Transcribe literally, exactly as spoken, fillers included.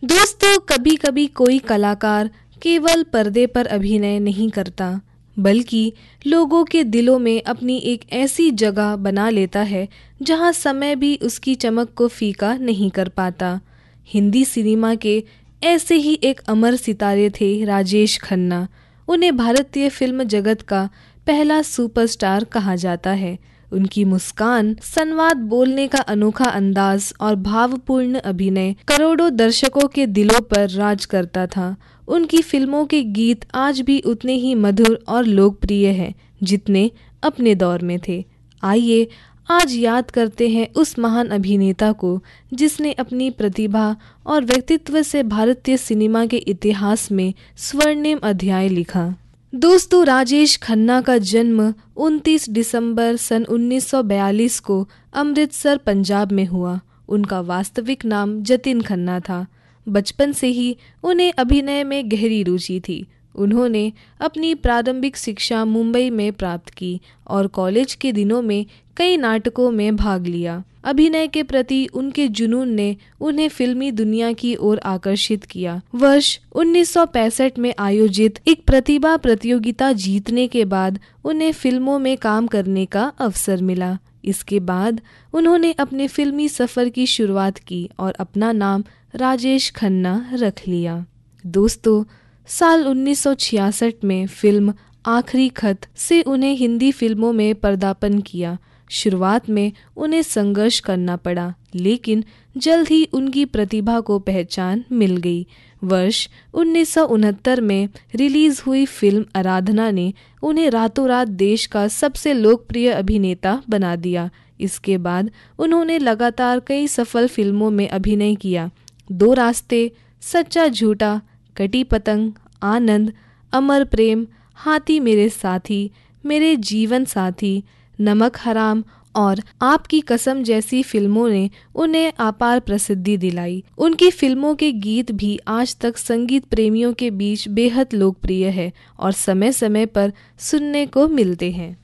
दोस्तों, कभी कभी कोई कलाकार केवल पर्दे पर अभिनय नहीं करता, बल्कि लोगों के दिलों में अपनी एक ऐसी जगह बना लेता है जहां समय भी उसकी चमक को फीका नहीं कर पाता। हिंदी सिनेमा के ऐसे ही एक अमर सितारे थे राजेश खन्ना। उन्हें भारतीय फिल्म जगत का पहला सुपरस्टार कहा जाता है। उनकी मुस्कान, संवाद बोलने का अनोखा अंदाज और भावपूर्ण अभिनय करोड़ों दर्शकों के दिलों पर राज करता था। उनकी फिल्मों के गीत आज भी उतने ही मधुर और लोकप्रिय हैं जितने अपने दौर में थे। आइए आज याद करते हैं उस महान अभिनेता को जिसने अपनी प्रतिभा और व्यक्तित्व से भारतीय सिनेमा के इतिहास में स्वर्णिम अध्याय लिखा। दोस्तों, राजेश खन्ना का जन्म उनतीस दिसंबर सन उन्नीस सौ बयालीस को अमृतसर, पंजाब में हुआ। उनका वास्तविक नाम जतिन खन्ना था। बचपन से ही उन्हें अभिनय में गहरी रुचि थी। उन्होंने अपनी प्रारंभिक शिक्षा मुंबई में प्राप्त की और कॉलेज के दिनों में कई नाटकों में भाग लिया। अभिनय के प्रति उनके जुनून ने उन्हें फिल्मी दुनिया की ओर आकर्षित किया। वर्ष उन्नीस सौ पैंसठ में आयोजित एक प्रतिभा प्रतियोगिता जीतने के बाद उन्हें फिल्मों में काम करने का अवसर मिला। इसके बाद उन्होंने अपने फिल्मी सफर की शुरुआत की और अपना नाम राजेश खन्ना रख लिया। दोस्तों, साल उन्नीस सौ छियासठ में फिल्म आखिरी खत से उन्हें हिंदी फिल्मों में पदार्पण किया। शुरुआत में उन्हें संघर्ष करना पड़ा, लेकिन जल्द ही उनकी प्रतिभा को पहचान मिल गई। वर्ष उन्नीस सौ उनहत्तर में रिलीज हुई फिल्म आराधना ने उन्हें रातों रात देश का सबसे लोकप्रिय अभिनेता बना दिया। इसके बाद उन्होंने लगातार कई सफल फिल्मों में अभिनय किया। दो रास्ते, सच्चा झूठा, कटी पतंग, आनंद, अमर प्रेम, हाथी मेरे साथी, मेरे जीवन साथी, नमक हराम और आपकी कसम जैसी फिल्मों ने उन्हें अपार प्रसिद्धि दिलाई। उनकी फिल्मों के गीत भी आज तक संगीत प्रेमियों के बीच बेहद लोकप्रिय है और समय समय पर सुनने को मिलते हैं।